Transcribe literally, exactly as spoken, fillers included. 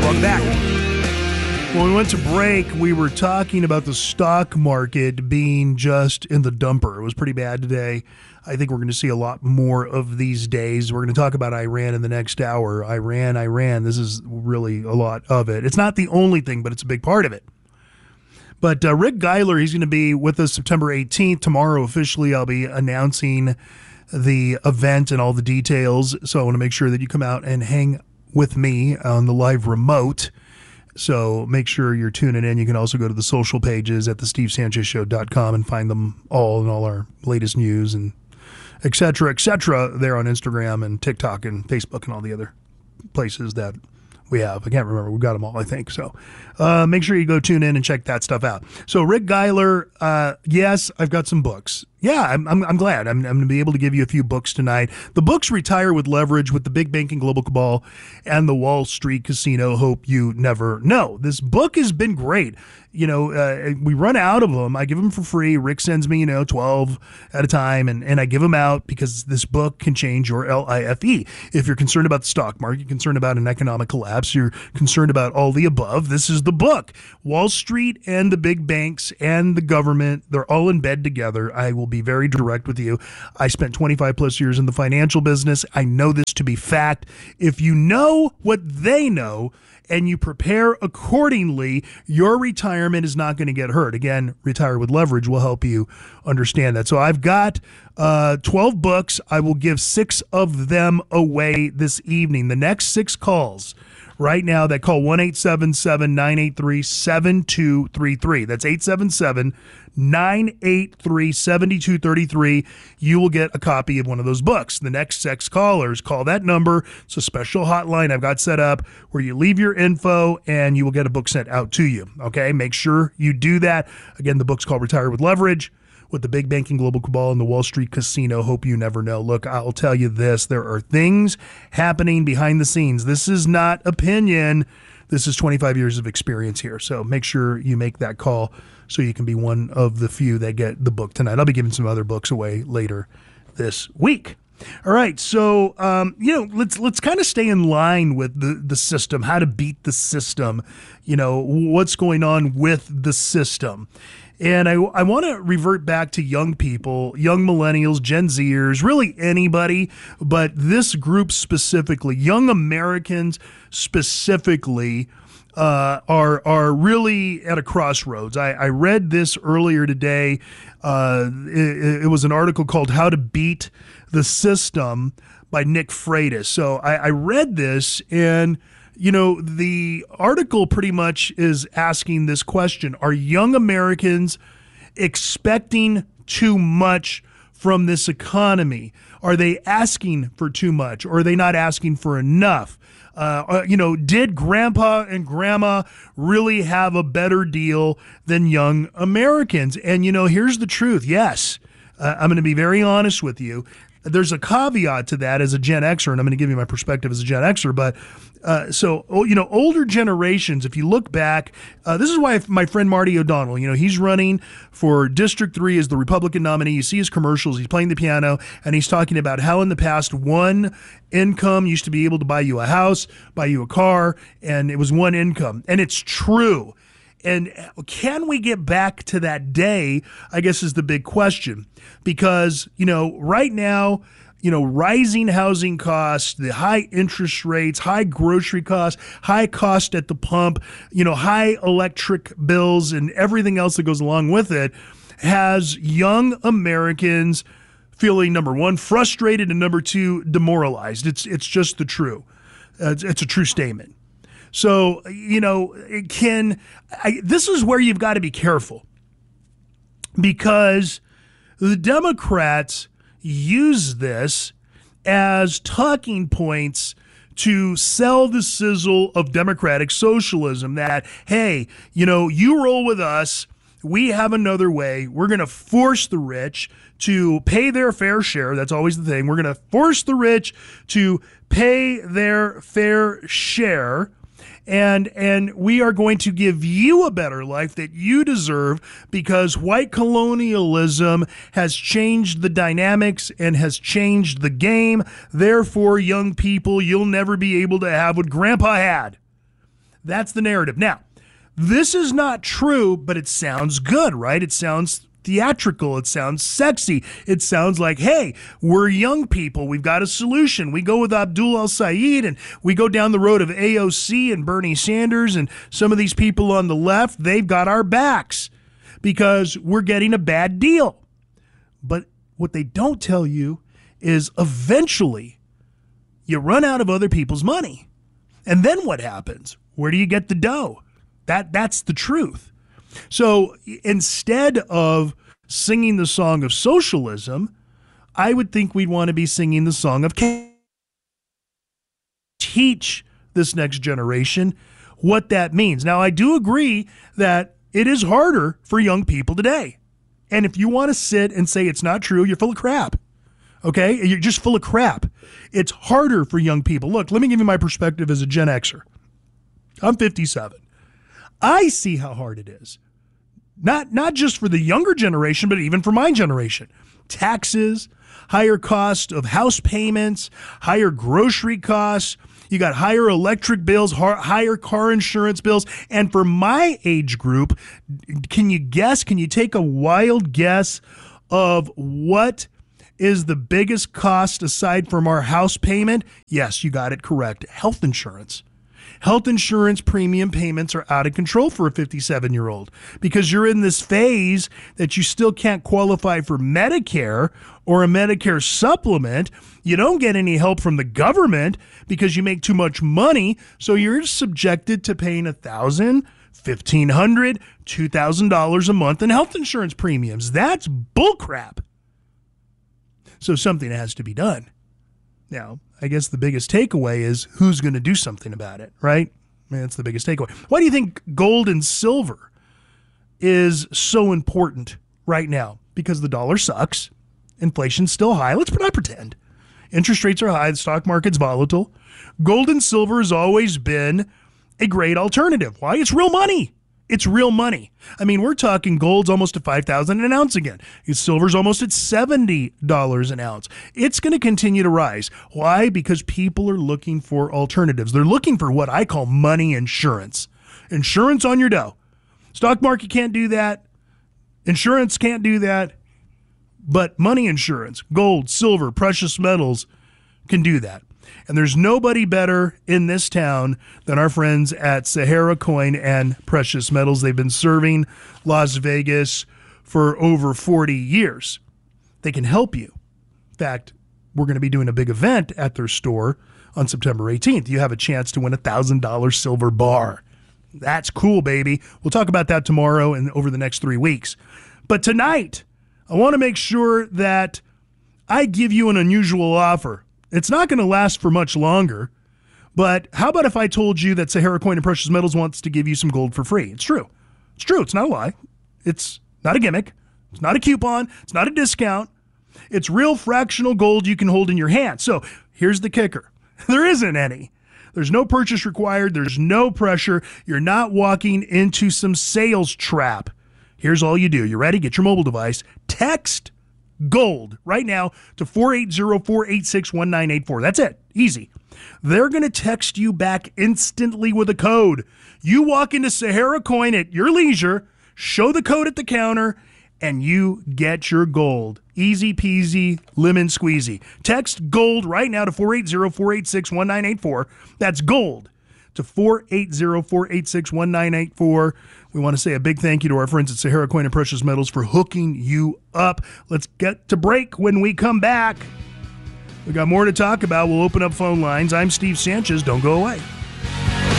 Welcome back. When we went to break, we were talking about the stock market being just in the dumper. It was pretty bad today. I think we're going to see a lot more of these days. We're going to talk about Iran in the next hour. Iran, Iran, this is really a lot of it. It's not the only thing, but it's a big part of it. But uh, Rick Geiler, he's going to be with us September eighteenth. Tomorrow, officially, I'll be announcing the event and all the details. So I want to make sure that you come out and hang with me on the live remote. So make sure you're tuning in. You can also go to the social pages at the steve sanchez show dot com and find them all and all our latest news and et cetera, et cetera, there on Instagram and TikTok and Facebook and all the other places that we have. I can't remember. We've got them all, I think. So uh, make sure you go tune in and check that stuff out. So Rick Geiler, uh, yes, I've got some books. Yeah, I'm I'm, I'm glad. I'm, I'm going to be able to give you a few books tonight. The books Retire with Leverage, with the Big Banking Global Cabal, and the Wall Street Casino Hope You Never Know. This book has been great. You know, uh, we run out of them. I give them for free. Rick sends me, you know, twelve at a time, and, and I give them out because this book can change your L I F E. If you're concerned about the stock market, you're concerned about an economic collapse, you're concerned about all the above, this is the book. Wall Street and the big banks and the government, they're all in bed together. I will be very direct with you. I spent twenty-five plus years in the financial business. I know this to be fact. If you know what they know and you prepare accordingly, your retirement is not going to get hurt. Again, Retire with Leverage will help you understand that. So I've got uh, twelve books. I will give six of them away this evening. The next six calls right now that call one eight seven seven, nine eight three, seven two three three. That's eight seven seven, nine eight three, seven two three three. You will get a copy of one of those books. The next six callers, call that number. It's a special hotline I've got set up where you leave your info and you will get a book sent out to you. Okay, make sure you do that. Again, the book's called Retire with Leverage, with the Big Banking Global Cabal and the Wall Street Casino Hope You Never Know. Look, I'll tell you this. There are things happening behind the scenes. This is not opinion. This is twenty-five years of experience here. So make sure you make that call so you can be one of the few that get the book tonight. I'll be giving some other books away later this week. All right, so um, you know, let's let's kind of stay in line with the, the system, how to beat the system, you know, what's going on with the system. And I, I want to revert back to young people, young millennials, Gen Zers, really anybody, but this group specifically, young Americans specifically, uh, are are really at a crossroads. I, I read this earlier today. Uh, it, it was an article called How to Beat the System by Nick Freitas. So I, I read this, and you know, the article pretty much is asking this question: are young Americans expecting too much from this economy? Are they asking for too much, or are they not asking for enough? Uh, you know, did grandpa and grandma really have a better deal than young Americans? And, you know, here's the truth. Yes, uh, I'm going to be very honest with you. There's a caveat to that as a Gen Xer, and I'm going to give you my perspective as a Gen Xer, but uh, so, you know, older generations, if you look back, uh, this is why my friend Marty O'Donnell, you know, he's running for District three as the Republican nominee. You see his commercials, he's playing the piano, and he's talking about how in the past one income used to be able to buy you a house, buy you a car, and it was one income. And it's true. And can we get back to that day, I guess, is the big question. Because, you know, right now, you know, rising housing costs, the high interest rates, high grocery costs, high cost at the pump, you know, high electric bills and everything else that goes along with it has young Americans feeling, number one, frustrated, and number two, demoralized. It's it's just the true. Uh, it's, it's a true statement. So, you know, it can, I, this is where you've got to be careful, because the Democrats use this as talking points to sell the sizzle of democratic socialism that, hey, you know, you roll with us, we have another way. We're going to force the rich to pay their fair share. That's always the thing. We're going to force the rich to pay their fair share. And and we are going to give you a better life that you deserve, because white colonialism has changed the dynamics and has changed the game. Therefore, young people, you'll never be able to have what Grandpa had. That's the narrative. Now, this is not true, but it sounds good, right? It sounds theatrical. It sounds sexy. It sounds like, hey, we're young people. We've got a solution. We go with Abdul El-Sayed, and we go down the road of A O C and Bernie Sanders and some of these people on the left. They've got our backs because we're getting a bad deal. But what they don't tell you is eventually you run out of other people's money. And then what happens? Where do you get the dough? That That's the truth. So instead of singing the song of socialism, I would think we'd want to be singing the song of teach this next generation what that means. Now, I do agree that it is harder for young people today. And if you want to sit and say it's not true, you're full of crap. Okay? You're just full of crap. It's harder for young people. Look, let me give you my perspective as a Gen Xer. I'm fifty-seven. I see how hard it is. Not not just for the younger generation, but even for my generation. Taxes, higher cost of house payments, higher grocery costs. You got higher electric bills, higher car insurance bills. And for my age group, can you guess, can you take a wild guess of what is the biggest cost aside from our house payment? Yes, you got it correct. Health insurance. Health insurance premium payments are out of control for a fifty-seven-year-old because you're in this phase that you still can't qualify for Medicare or a Medicare supplement. You don't get any help from the government because you make too much money, so you're subjected to paying one thousand dollars, fifteen hundred dollars, two thousand dollars a month in health insurance premiums. That's bullcrap. So something has to be done. Now, I guess the biggest takeaway is who's going to do something about it, right? I mean, that's the biggest takeaway. Why do you think gold and silver is so important right now? Because the dollar sucks. Inflation's still high. Let's not pretend. Interest rates are high. The stock market's volatile. Gold and silver has always been a great alternative. Why? It's real money. It's real money. I mean, we're talking gold's almost at five thousand dollars an ounce again. Silver's almost at seventy dollars an ounce. It's going to continue to rise. Why? Because people are looking for alternatives. They're looking for what I call money insurance. Insurance on your dough. Stock market can't do that. Insurance can't do that. But money insurance, gold, silver, precious metals can do that. And there's nobody better in this town than our friends at Sahara Coin and Precious Metals. They've been serving Las Vegas for over forty years. They can help you. In fact, we're going to be doing a big event at their store on September eighteenth. You have a chance to win a one thousand dollars silver bar. That's cool, baby. We'll talk about that tomorrow and over the next three weeks. But tonight, I want to make sure that I give you an unusual offer. It's not going to last for much longer, but how about if I told you that Sahara Coin and Precious Metals wants to give you some gold for free? It's true. It's true. It's not a lie. It's not a gimmick. It's not a coupon. It's not a discount. It's real fractional gold you can hold in your hand. So here's the kicker. There isn't any. There's no purchase required. There's no pressure. You're not walking into some sales trap. Here's all you do. You ready? Get your mobile device. Text GOLD right now to four eight zero, four eight six, one nine eight four. That's it. Easy. They're going to text you back instantly with a code. You walk into Sahara Coin at your leisure, show the code at the counter, and you get your gold. Easy peasy, lemon squeezy. Text GOLD right now to four eight zero, four eight six, one nine eight four. That's GOLD to four eight zero, four eight six, one nine eight four. We want to say a big thank you to our friends at Sahara Coin and Precious Metals for hooking you up. Let's get to break. When we come back, we got more to talk about. We'll open up phone lines. I'm Steve Sanchez. Don't go away.